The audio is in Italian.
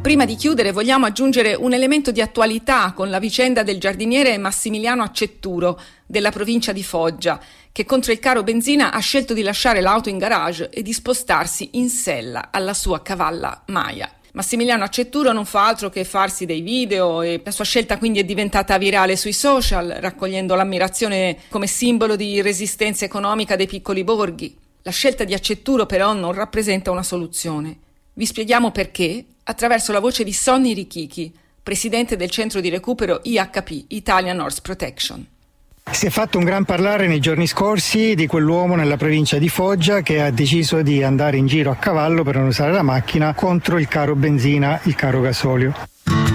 Prima di chiudere vogliamo aggiungere un elemento di attualità con la vicenda del giardiniere Massimiliano Accetturo della provincia di Foggia, che contro il caro benzina ha scelto di lasciare l'auto in garage e di spostarsi in sella alla sua cavalla Maya. Massimiliano Accetturo non fa altro che farsi dei video e la sua scelta quindi è diventata virale sui social, raccogliendo l'ammirazione come simbolo di resistenza economica dei piccoli borghi. La scelta di Accetturo però non rappresenta una soluzione. Vi spieghiamo perché attraverso la voce di Sonny Richichi, presidente del centro di recupero IHP, Italian Horse Protection. Si è fatto un gran parlare nei giorni scorsi di quell'uomo nella provincia di Foggia che ha deciso di andare in giro a cavallo per non usare la macchina contro il caro benzina, il caro gasolio.